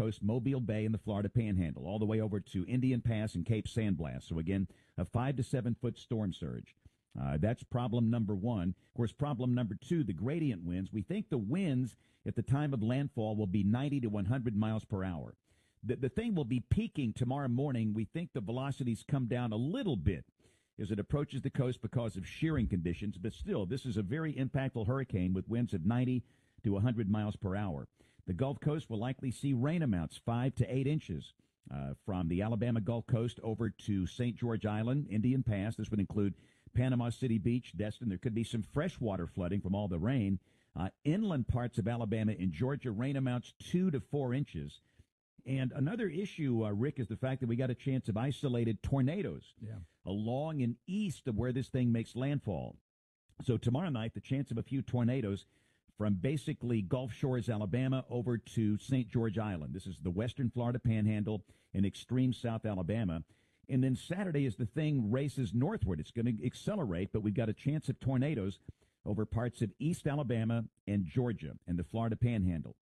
Coast, Mobile Bay, and the Florida Panhandle, all the way over to Indian Pass and Cape Sandblast. So, again, a 5 to 7 foot storm surge. That's problem number one. Of course, problem number two, the gradient winds. We think the winds at the time of landfall will be 90 to 100 miles per hour. The thing will be peaking tomorrow morning. We think the velocities come down a little bit as it approaches the coast because of shearing conditions. But still, this is a very impactful hurricane with winds of 90 to 100 miles per hour. The Gulf Coast will likely see rain amounts 5 to 8 inches from the Alabama Gulf Coast over to St. George Island, Indian Pass. This would include Panama City Beach, Destin. There could be some freshwater flooding from all the rain. Inland parts of Alabama and Georgia, rain amounts 2 to 4 inches. And another issue, Rick, is the fact that we got a chance of isolated tornadoes along and east of where this thing makes landfall. So tomorrow night, the chance of a few tornadoes from basically Gulf Shores, Alabama, over to St. George Island. This is the western Florida Panhandle and extreme South Alabama. And then Saturday, as the thing races northward, it's going to accelerate, but we've got a chance of tornadoes over parts of East Alabama and Georgia and the Florida Panhandle.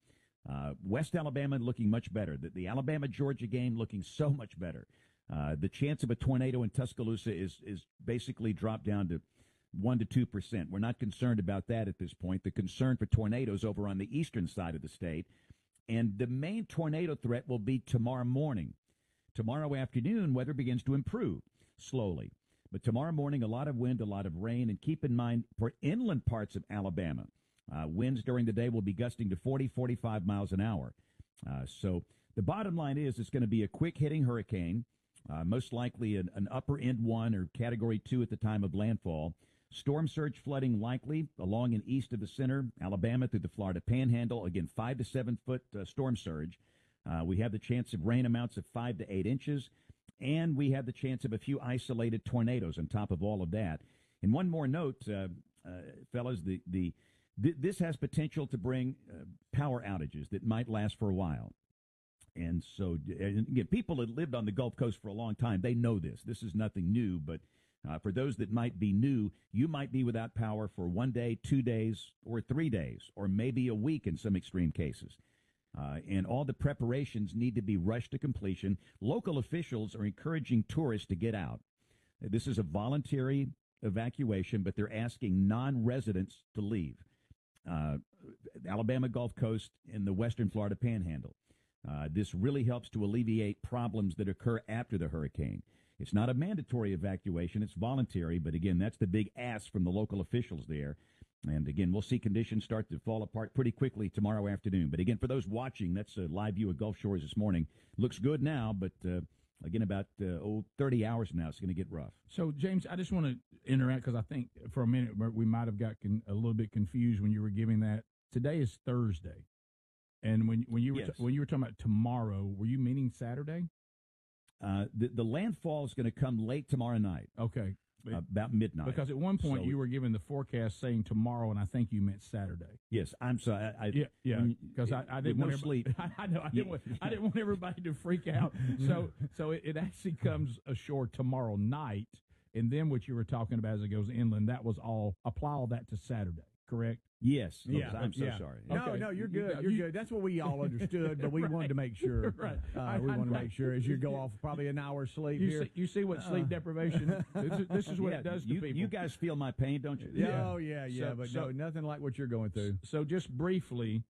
West Alabama looking much better. The Alabama-Georgia game looking so much better. The chance of a tornado in Tuscaloosa is basically dropped down to 1 to 2%. We're not concerned about that at this point. The concern for tornadoes over on the eastern side of the state. And the main tornado threat will be tomorrow morning. Tomorrow afternoon, weather begins to improve slowly. But tomorrow morning, a lot of wind, a lot of rain. And keep in mind, for inland parts of Alabama, winds during the day will be gusting to 40, 45 miles an hour. So the bottom line is it's going to be a quick-hitting hurricane, most likely an upper end 1 or Category 2 at the time of landfall. Storm surge flooding likely along and east of the center, Alabama through the Florida Panhandle. Again, 5 to 7 foot storm surge. We have the chance of rain amounts of 5 to 8 inches, and we have the chance of a few isolated tornadoes on top of all of that. And one more note, fellas, this has potential to bring power outages that might last for a while. And so, again, people that lived on the Gulf Coast for a long time, they know this. This is nothing new, but for those that might be new, you might be without power for 1 day, 2 days, or 3 days, or maybe a week in some extreme cases. And all the preparations need to be rushed to completion. Local officials are encouraging tourists to get out. This is a voluntary evacuation, but they're asking non-residents to leave. Alabama Gulf Coast and the western Florida Panhandle. This really helps to alleviate problems that occur after the hurricane. It's not a mandatory evacuation. It's voluntary. But, again, that's the big ask from the local officials there. And, again, we'll see conditions start to fall apart pretty quickly tomorrow afternoon. But, again, for those watching, that's a live view of Gulf Shores this morning. Looks good now, but, again, about 30 hours from now, it's going to get rough. So, James, I just want to interact because I think for a minute we might have got a little bit confused when you were giving that. Today is Thursday. And when you were talking about tomorrow, were you meaning Saturday? The landfall is going to come late tomorrow night. Okay. About midnight. Because at one point you were giving the forecast saying tomorrow, and I think you meant Saturday. Yes, I'm sorry. Because I didn't want sleep. I didn't want everybody to freak out. So it actually comes ashore tomorrow night, and then what you were talking about as it goes inland, that was all. Apply all that to Saturday, correct? Yes. Yeah. I'm so sorry. No, you're good. You're good. That's what we all understood, but we wanted to make sure. Right. We want to make sure as you go off probably an hour's sleep here. You see what sleep deprivation, this is what it does to people. You guys feel my pain, don't you? Yeah. Oh, yeah. So, nothing like what you're going through. So just briefly,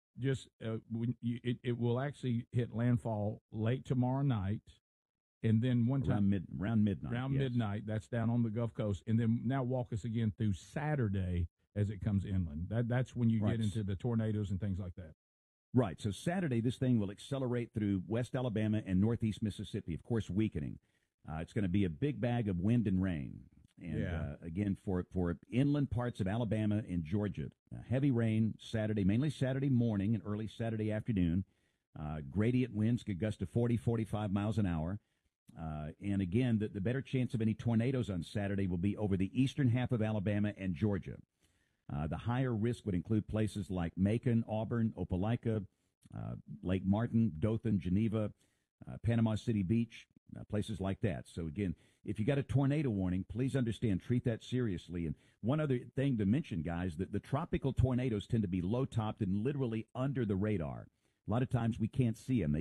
it will actually hit landfall late tomorrow night. And then one time around midnight. Around midnight, that's down on the Gulf Coast. And then now walk us again through Saturday as it comes inland. That's when you get into the tornadoes and things like that. Right. So Saturday, this thing will accelerate through West Alabama and Northeast Mississippi, of course, weakening. It's going to be a big bag of wind and rain. And again, for inland parts of Alabama and Georgia, heavy rain Saturday, mainly Saturday morning and early Saturday afternoon. Gradient winds could gust to 40, 45 miles an hour. And again, the better chance of any tornadoes on Saturday will be over the eastern half of Alabama and Georgia. The higher risk would include places like Macon, Auburn, Opelika, Lake Martin, Dothan, Geneva, Panama City Beach, places like that. So, again, if you got a tornado warning, please understand, treat that seriously. And one other thing to mention, guys, that the tropical tornadoes tend to be low-topped and literally under the radar. A lot of times we can't see them.